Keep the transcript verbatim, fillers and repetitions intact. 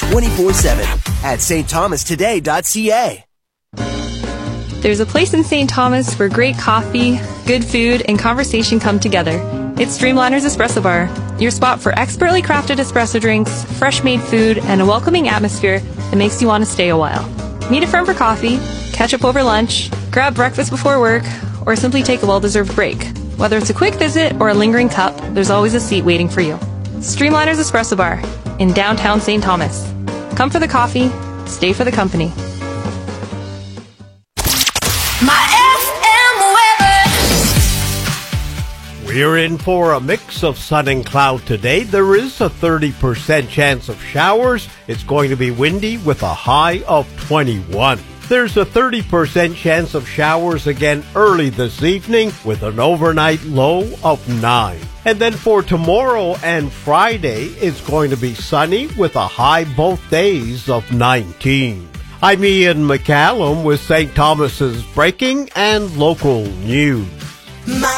twenty-four seven at s t thomas today dot c a. There's a place in Saint Thomas where great coffee, good food, and conversation come together. It's Streamliners Espresso Bar, your spot for expertly crafted espresso drinks, fresh-made food, and a welcoming atmosphere that makes you want to stay a while. Meet a friend for coffee, catch up over lunch, grab breakfast before work, or simply take a well-deserved break. Whether it's a quick visit or a lingering cup, there's always a seat waiting for you. Streamliners Espresso Bar in downtown Saint Thomas. Come for the coffee, stay for the company. We're in for a mix of sun and cloud today. There is a thirty percent chance of showers. It's going to be windy with a high of twenty-one. There's a thirty percent chance of showers again early this evening with an overnight low of nine. And then for tomorrow and Friday, it's going to be sunny with a high both days of nineteen. I'm Ian McCallum with Saint Thomas's breaking and local news. My